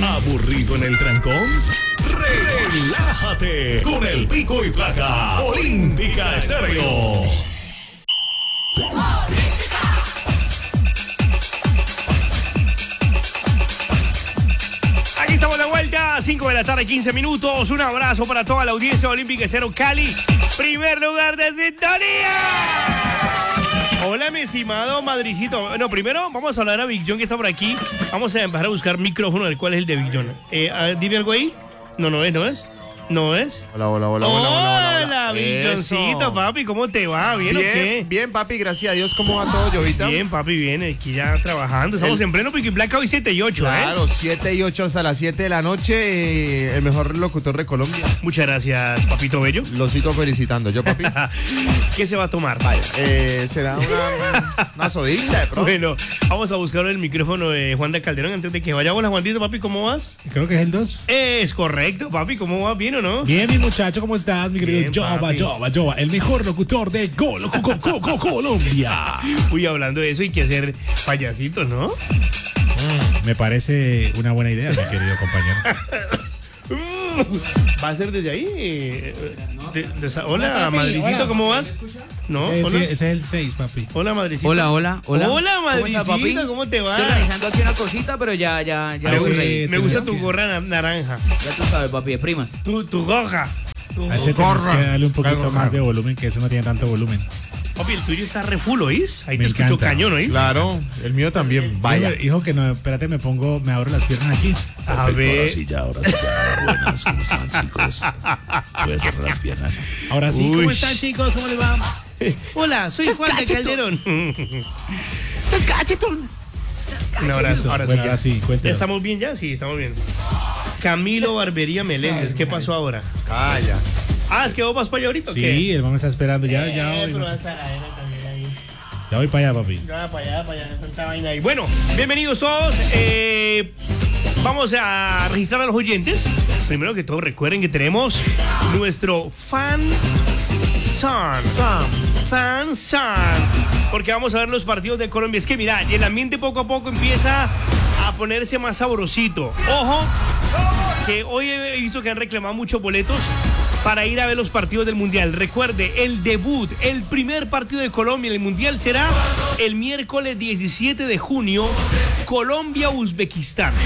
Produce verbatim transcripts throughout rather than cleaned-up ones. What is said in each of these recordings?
¿Aburrido en el trancón? Relájate con el pico y placa Olímpica Estéreo. Aquí estamos de vuelta, cinco de la tarde, quince minutos. Un abrazo para toda la audiencia de Olímpica Estéreo Cali. Primer lugar de sintonía. Hola, mi estimado Madricito. No, primero vamos a hablar a Big John, que está por aquí. Vamos a empezar a buscar micrófono del cuál es el de Big John. Eh, dime algo ahí. No, no es, no es. ¿No es? Hola, hola, hola, hola, hola, hola, hola. Big Johncito, papi, ¿cómo te va? ¿Bien, bien o qué? Bien, papi, gracias a Dios. ¿Cómo va todo, Jovita? Bien, papi, bien, aquí ya trabajando. Estamos el... en pleno pico y placa hoy siete y ocho, claro, ¿eh? Claro, siete y ocho hasta las siete de la noche. Eh, el mejor locutor de Colombia. Muchas gracias, papito bello. Lo sigo felicitando, yo, papi. ¿Qué se va a tomar? Vaya, eh, será una, una sodita de pronto. Bueno, vamos a buscar el micrófono de Juan de Calderón antes de que vaya. Hola, Juanito, papi, ¿cómo vas? Creo que es el dos. Es correcto, papi, ¿cómo vas? ¿Bien o no? Bien, mi muchacho, ¿cómo estás, mi querido Jova, Jova, Jova? El mejor locutor de Gol, co, co, co, Colombia. Uy, hablando de eso, hay que hacer payasitos, ¿no? Mm, me parece una buena idea, mi querido compañero. ¿Va a ser desde ahí? De, de esa, hola, Madricito, hola. ¿Cómo vas? No, eh, hola. Sí, ese es el seis, papi. Hola, Madricito. Hola, hola, hola. Hola, Madricito, ¿cómo, estás, ¿cómo te va? Estoy organizando aquí una cosita, pero ya, ya, ya. Me, voy gusta, ahí. me gusta tu gorra naranja. Ya tú sabes, papi, de primas. Tu, tu gorra. Tu a ese tienes que darle un poquito más de volumen, que eso no tiene tanto volumen. Papi, el tuyo está re full, ¿oís? Ahí me te encanta. Escucho cañón, ¿oís? Claro, el mío también. Vaya. Hijo, hijo, que no, espérate, me pongo, me abro las piernas aquí. A Perfecto, ver. ahora sí, ya, ahora sí, ya. Buenas, ¿cómo están, chicos? Voy a cerrar las piernas. Ahora sí, Uy. ¿cómo están, chicos? ¿Cómo les va? Hola, soy Juan de Calderón. ¡Sos cachetón! Un abrazo. Ahora sí, bueno, ya. ahora sí, cuéntelo. ¿Ya estamos bien ya? Sí, estamos bien. Camilo Barbería Meléndez, ¿qué pasó ahora? Calla. Ah, ¿es que vos vas para allá ahorita o Sí, qué? el mamá está esperando. Ya, Eh, ya voy. pero vas a la era también ahí. Ya voy para allá, papi. Ya, para allá, para allá, tanta vaina ahí. Bueno, bienvenidos todos. Eh, vamos a registrar a los oyentes. Primero que todo, recuerden que tenemos nuestro fan Sun. Fan Sun. Porque vamos a ver los partidos de Colombia. Es que mira, el ambiente poco a poco empieza a ponerse más sabrosito. Ojo, que hoy he visto que han reclamado muchos boletos para ir a ver los partidos del Mundial. Recuerde, el debut, el primer partido de Colombia en el Mundial será el miércoles diecisiete de junio, Colombia-Uzbekistán.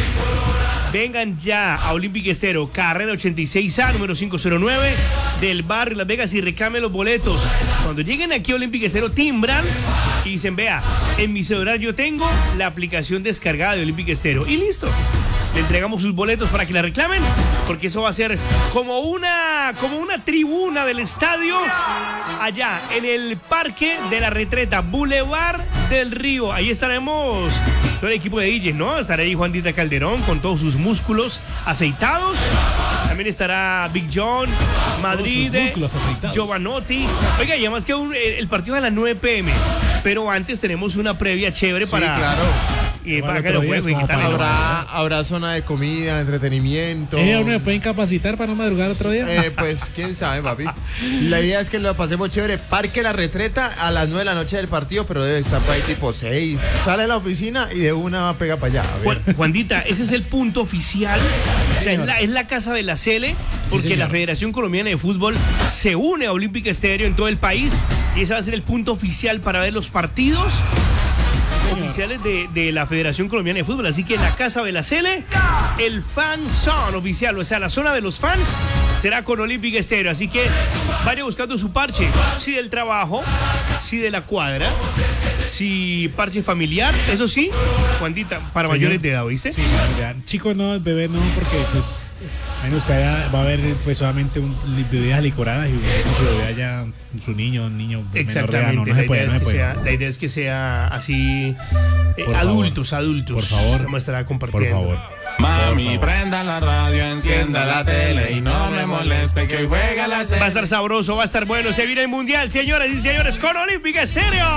Vengan ya a Olímpica Estéreo, carrera ochenta y seis A, número quinientos nueve, del barrio Las Vegas, y reclamen los boletos. Cuando lleguen aquí a Olímpica Estéreo, timbran y dicen, vea, en mi celular yo tengo la aplicación descargada de Olímpica Estéreo. Y listo. Le entregamos sus boletos para que la reclamen, porque eso va a ser como una, como una tribuna del estadio allá en el Parque de la Retreta, Boulevard del Río. Ahí estaremos todo el equipo de D Js, ¿no? Estará ahí Juanita Calderón con todos sus músculos aceitados. También estará Big John, Madrid, Giovanotti. Oiga, y además que un, el partido es a las nueve pe eme, pero antes tenemos una previa chévere Sí, para... claro. Y para que lo juegue, habrá, habrá zona de comida, entretenimiento. ¿Eh, ¿Me pueden capacitar para no madrugar otro día? Eh, pues quién sabe, papi. La idea es que lo pasemos chévere. Parque La Retreta a las nueve de la noche del partido, pero debe estar por ahí tipo seis. Sale a la oficina y de una va a pegar para allá. A ver. Juan, Juandita, ese es el punto oficial. O sea, es, la, es la casa de la Cele, porque sí, la Federación Colombiana de Fútbol se une a Olímpica Estéreo en todo el país, y ese va a ser el punto oficial para ver los partidos oficiales de, de la Federación Colombiana de Fútbol. Así que en la casa de la Cele, el fan zone oficial, o sea, la zona de los fans, será con Olímpica Estéreo. Así que vaya buscando su parche, si del trabajo, si de la cuadra, si parche familiar, eso sí, Juandita, para Señor, mayores de edad, ¿viste? Sí, chico no, bebé no, porque pues a mí me gustaría, va a haber pues solamente un, bebidas licoradas y no se bebé allá su niño, un niño menor de edad, no, no se puede, no se puede. Sea, la idea es que sea así, eh, por adultos, favor, adultos. Por favor. Vamos a estar compartiendo. Por favor. Mami, prenda la radio, encienda la tele y no me moleste que hoy juega la serie. Va a estar sabroso, va a estar bueno. Se viene el Mundial, señoras y señores, con Olímpica Estéreo.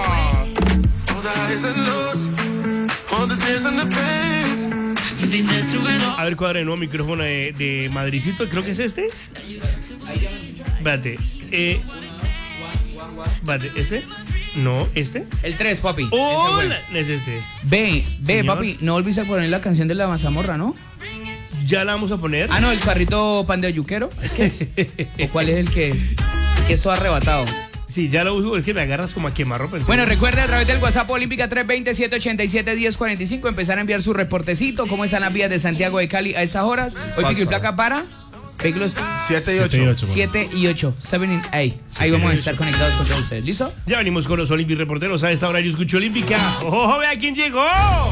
A ver, cuadra de nuevo micrófono de, de Madricito, creo que es este. Espérate. Eh, espérate, ¿este? No, ¿este? El tres, papi. Hola. Es este. Ve, ve, Señor. papi, no volviste a poner la canción de la mazamorra, ¿no? Ya la vamos a poner. Ah, no, el carrito pan de yuquero. ¿Es que? ¿O cuál es el que, que es todo arrebatado? Sí, ya lo uso, es que me agarras como a quemarropa. Bueno, recuerden a través del WhatsApp Olímpica tres dos cero, siete ocho siete, uno cero cuatro cinco empezar a enviar su reportecito. ¿Cómo están las vías de Santiago de Cali a estas horas? Hoy pico y placa para vehículos siete y Siete y ocho. ocho. siete y ocho. siete and eight. Ahí vamos a estar conectados con todos ustedes. ¿Listo? Ya venimos con los Olympic reporteros. A esta hora yo escucho Olímpica. ¡Ojo, vea quién llegó!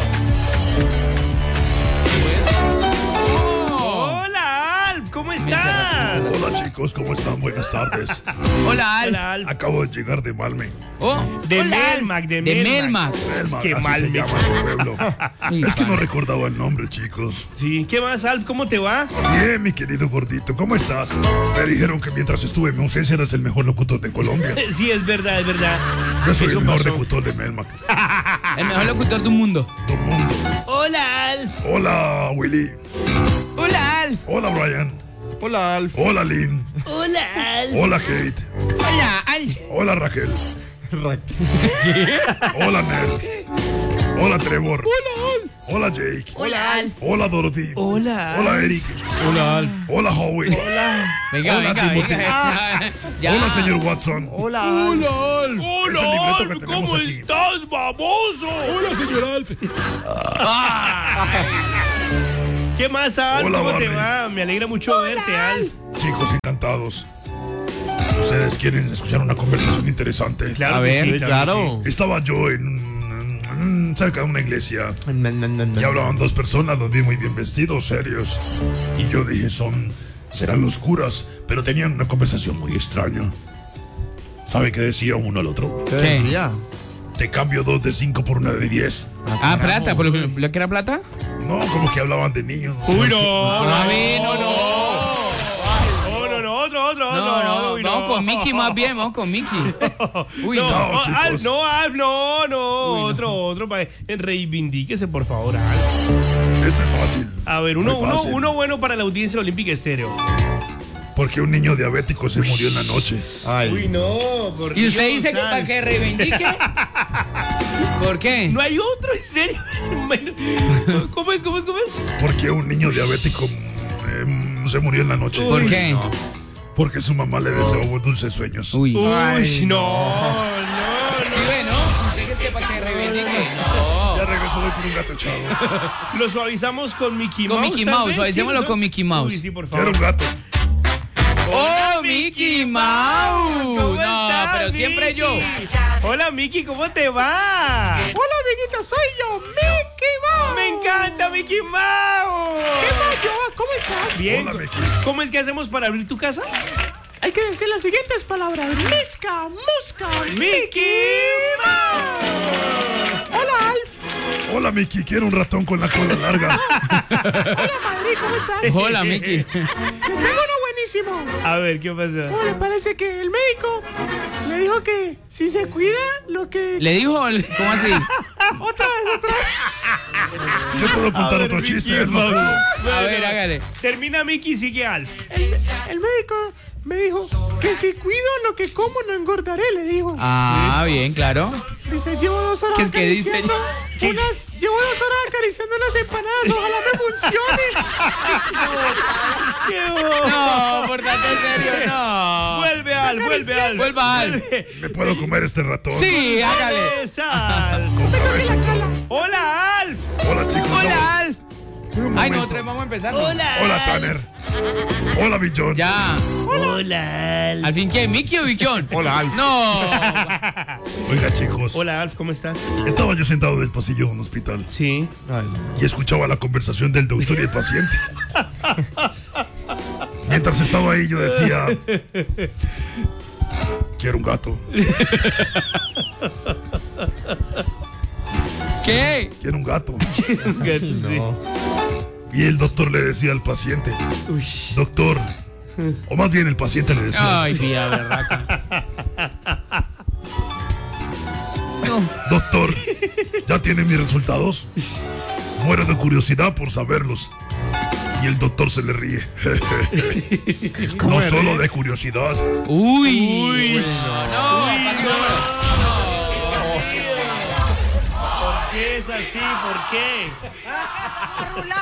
Hola, Alf, ¿cómo estás? Hola chicos, ¿cómo están? Buenas tardes. Hola, Alf. Hola, Alf. Acabo de llegar de Malmen. Oh, De hola, Alf. Melmac, de De Melmac. Melmac. Es Melmac, que así mal se me llama su pueblo. Uy, Es que no pana. recordaba el nombre, chicos. Sí, ¿qué más, Alf? ¿Cómo te va? Bien, mi querido gordito, ¿cómo estás? Me dijeron que mientras estuve en mi ausencia eras el mejor locutor de Colombia. Sí, es verdad, es verdad. Yo soy Eso el mejor pasó. locutor de Melmac. El mejor locutor del mundo. Todo el mundo. Hola, Alf. Hola, Willy. Hola, Alf. Hola, Brian. Hola, Alf. Hola, Lynn. Hola, Alf. Hola, Kate. Hola, Alf. Hola, Raquel. Hola, Ned. Hola, Trevor. Hola, Jake. Hola, Alf. Hola, Dorothy. Hola. Hola, Eric. Hola, Alf. Hola, Howie. Venga, Hola, venga, Timothy. venga. Ya. Hola, señor Watson. Hola, Alf. Es el libreto Hola, que Alf, tenemos ¿cómo aquí. estás, baboso? Hola, señor Alf. ¿Qué más, Alf? Hola, ¿Cómo te Barney. va? Me alegra mucho verte, Alf. Chicos, encantados. ¿Ustedes quieren escuchar una conversación interesante? Claro A que ver, sí, Claro. Estaba yo en, en- cerca de una iglesia Na, na, na, na. y hablaban dos personas, los vi muy bien vestidos, serios. Y yo dije, son, serán los curas, pero tenían una conversación muy extraña. ¿Sabe qué decía uno al otro? ¿Qué ¿Qué? decía? Te cambio dos de cinco por una de diez. Ah, plata, ¿por lo que, lo que era plata? No, como que hablaban de niños. Uy, no. A ver, no, no. No, no, no, otro, otro, otro. No, no, uy, vamos con Mickey más bien, vamos con Mickey. Uy, No, no. No, chicos. Alf, no, Alf, no, no, Uy, no. otro, otro. pa- Reivindíquese, por favor, Alf. Este es fácil. A ver, uno, Muy uno, fácil. uno bueno para la audiencia olímpica estéreo. Porque un niño diabético se murió en la noche. Ay. Uy, no, por ¿Y usted Dios, dice que Alf. para que reivindique? ¿Por qué? No hay otro, en serio. Bueno, ¿cómo es, cómo es, cómo es? Porque un niño diabético mm, eh, se murió en la noche. ¿Por qué? Porque su mamá le deseó dulces sueños. Uy. Uy, Ay, no, no, Sí, ve, ¿no? ¿Usted qué es que para que reivindique? No. Ya regresó, voy por un gato echado. Lo suavizamos con Mickey Con Mouse. Mickey tal Mouse, vez, suavicémoslo ¿sí? con Mickey Mouse. Uy, sí, por Quiero favor. un gato. ¡Oh, Mickey Mouse! ¿Cómo No, estás, pero siempre Mickey? yo. Hola, Mickey, ¿cómo te va? Hola, amiguita, soy yo, Mickey Mouse. Me encanta, Mickey Mouse. ¿Qué más, yo? ¿Cómo estás? Bien. Hola, Mickey. ¿Cómo es que hacemos para abrir tu casa? Hay que decir las siguientes palabras. Misca, musca, Mickey Mouse. Hola, Alf. Hola, Mickey. Quiero un ratón con la cola larga. Hola, Madrid, ¿cómo estás? Hola, Mickey. Les tengo uno buenísimo. A ver, ¿qué pasa? ¿Cómo le parece que el médico le dijo que si se cuida, lo que... ¿Le dijo? ¿Cómo así? Otra vez, otra vez. Yo puedo contar ver, otro Mickey, chiste. él no vamos. pudo. A ver, hágale. Termina Mickey y sigue Alf. El, el médico me dijo que si cuido lo que como no engordaré, le dijo. Ah, bien, claro. Dice, llevo dos horas ¿Qué es que dice? acariciando ¿Qué? unas... Llevo dos horas acariciando unas empanadas, ojalá me funcione. ¡Qué bo- No, por tanto, en serio, no. Vuelve Alf, vuelve Alf. Vuelva, Alf. Vuelve. ¿Me puedo comer este ratón? Sí, hágale. Es Alf. Con cabeza. Hola, Alf. Hola, chicos. Hola, Alf. Un Ay, momento. nosotros vamos a empezar. ¿no? Hola. Hola, Tanner. Hola, Billón. Ya. Hola, Alf. ¿Al fin qué? ¿Mickey o Bichón? Hola, Alf. No. Oiga, chicos. Hola, Alf, ¿cómo estás? Estaba yo sentado en el pasillo de un hospital Sí. y escuchaba la conversación del doctor y el paciente. Mientras estaba ahí, yo decía: quiero un gato, ¿Qué? quiero un gato. Sí. Y el doctor le decía al paciente: Uy. doctor, o más bien el paciente le decía: Ay, tía, berraca. doctor, ¿ya tiene mis resultados? Muero de curiosidad por saberlos. Y el doctor se le ríe. No solo de curiosidad. Uy. No, no, Paco, no. es así? ¿Por qué?